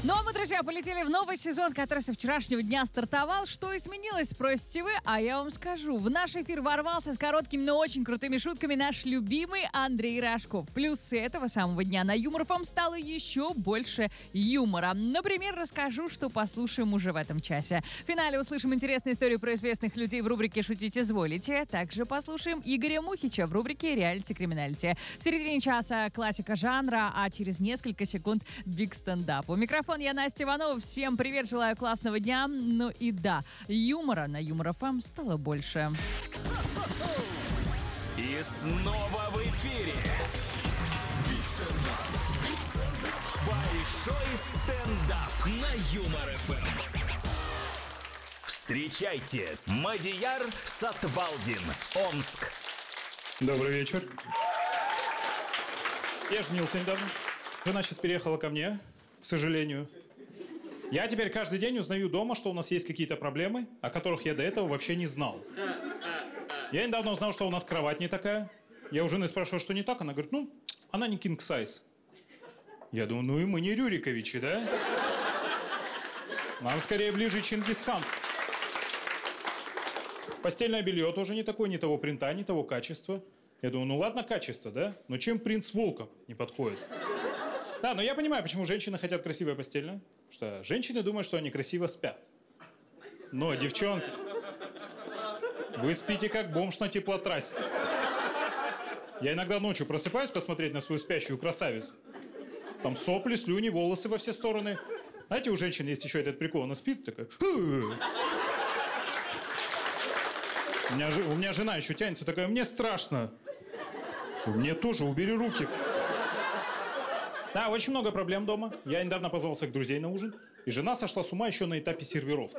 Ну а мы, друзья, полетели в новый сезон, который со вчерашнего дня стартовал. Что изменилось, спросите вы? А я вам скажу. В наш эфир ворвался с короткими, но очень крутыми шутками наш любимый Андрей Рожков. Плюс с этого самого дня на Юмор ФМ стало еще больше юмора. Например, расскажу, что послушаем уже в этом часе. В финале услышим интересные истории про известных людей в рубрике «Шутить изволите». Также послушаем Игоря Мухича в рубрике «Реалити-криминалити». В середине часа классика жанра, а через несколько секунд биг стендап. У микрофона я Настя Иванова. Всем привет, желаю классного дня. Ну и да, юмора на Юмор ФМ стало больше. И снова в эфире большой стендап на Юмор ФМ. Встречайте, Мадияр Сатвалдин, Омск. Добрый вечер. Я женился недавно. Жена сейчас переехала ко мне, к сожалению. Я теперь каждый день узнаю дома, что у нас есть какие-то проблемы, о которых я до этого вообще не знал. Я недавно узнал, что у нас кровать не такая. Я у жены спрашиваю, что не так. Она говорит, она не king size. Я думаю, и мы не Рюриковичи, да? Нам скорее ближе Чингисхан. Постельное белье тоже не такое, не того принта, не того качества. Я думаю, ладно, качество, да? Но чем принц волком не подходит? Да, но я понимаю, почему женщины хотят красивое постельное. Потому что женщины думают, что они красиво спят. Но, девчонки, вы спите как бомж на теплотрассе. Я иногда ночью просыпаюсь посмотреть на свою спящую красавицу. Там сопли, слюни, волосы во все стороны. Знаете, у женщин есть еще этот прикол. Она спит такая... У меня жена еще тянется такая, мне страшно. Мне тоже, убери руки. Да, очень много проблем дома. Я недавно позвался к друзей на ужин, и жена сошла с ума еще на этапе сервировки.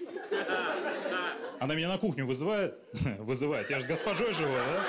Она меня на кухню вызывает. Вызывает, я же госпожой живу, да?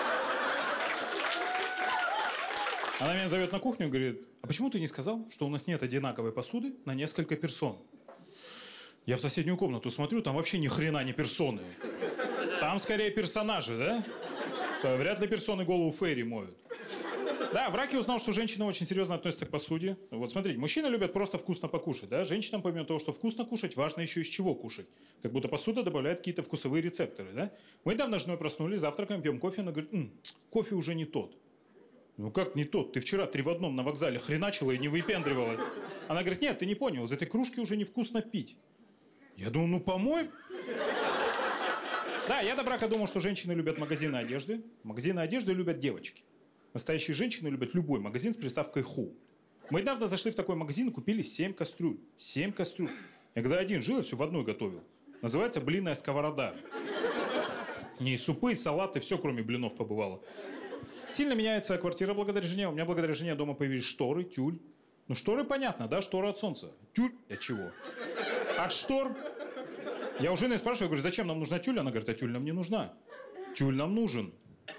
Она меня зовет на кухню и говорит, а почему ты не сказал, что у нас нет одинаковой посуды на несколько персон? Я в соседнюю комнату смотрю, там вообще ни хрена не персоны. Там скорее персонажи, да? Что вряд ли персоны голову Фейри моют. Да, в браке узнал, что женщины очень серьезно относятся к посуде. Вот смотрите, мужчины любят просто вкусно покушать, да? Женщинам, помимо того, что вкусно кушать, важно еще из чего кушать. Как будто посуда добавляет какие-то вкусовые рецепторы, да? Мы недавно с женой проснулись, завтракаем, пьем кофе, она говорит, кофе уже не тот. Ну как не тот? Ты вчера 3 в 1 на вокзале хреначила и не выпендривалась. Она говорит, нет, ты не понял, из этой кружки уже невкусно пить. Я думаю, по-моему... Да, я до брака думал, что женщины любят магазины одежды. Магазины одежды любят девочки. Настоящие женщины любят любой магазин с приставкой «ху». Мы недавно зашли в такой магазин и купили 7 кастрюль. 7 кастрюль. Я когда один жил, я все в одной готовил. Называется «блинная сковорода». Не и супы, и салаты, все кроме блинов побывало. Сильно меняется квартира благодаря жене. У меня благодаря жене дома появились шторы, тюль. Ну, шторы понятно, да? Шторы от солнца. Тюль от чего? От штор. Я у жены спрашиваю, говорю, зачем нам нужна тюль? Она говорит, а тюль нам не нужна. Тюль нам нужен.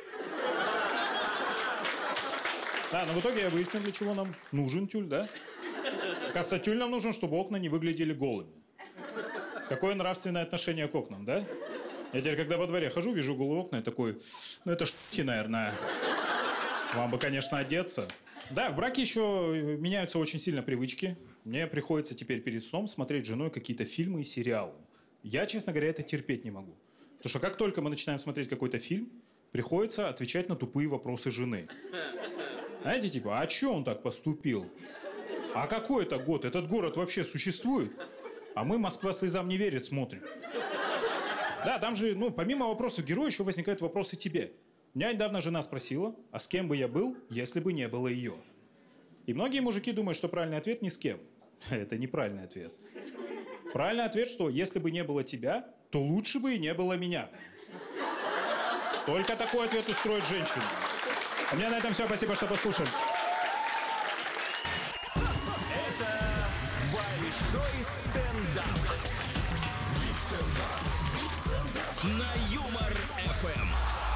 Да, но в итоге я выяснил, для чего нам нужен тюль, да? Оказывается, тюль нам нужен, чтобы окна не выглядели голыми. Какое нравственное отношение к окнам, да? Я теперь, когда во дворе хожу, вижу голые окна, я такой, это шутки, наверное. Вам бы, конечно, одеться. Да, в браке еще меняются очень сильно привычки. Мне приходится теперь перед сном смотреть с женой какие-то фильмы и сериалы. Я, честно говоря, это терпеть не могу. Потому что как только мы начинаем смотреть какой-то фильм, приходится отвечать на тупые вопросы жены. Знаете, типа, а что он так поступил? А какой это год? Этот город вообще существует? А мы «Москва слезам не верит» смотрим. Да, там же, помимо вопросов героя, еще возникают вопросы тебе. Меня недавно жена спросила, а с кем бы я был, если бы не было ее? И многие мужики думают, что правильный ответ ни с кем. Это неправильный ответ. Правильный ответ, что если бы не было тебя, то лучше бы и не было меня. Только такой ответ устроит женщину. У меня на этом все. Спасибо, что послушали. Это большой стендап. На Юмор ФМ.